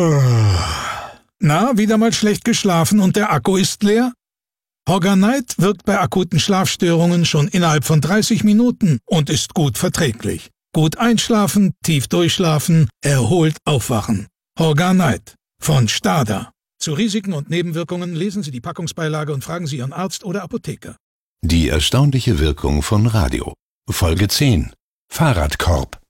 Na, wieder mal schlecht geschlafen und der Akku ist leer? Horganite wirkt bei akuten Schlafstörungen schon innerhalb von 30 Minuten und ist gut verträglich. Gut einschlafen, tief durchschlafen, erholt aufwachen. Horganite von STADA. Zu Risiken und Nebenwirkungen lesen Sie die Packungsbeilage und fragen Sie Ihren Arzt oder Apotheker. Die erstaunliche Wirkung von Radio. Folge 10. Fahrradkorb.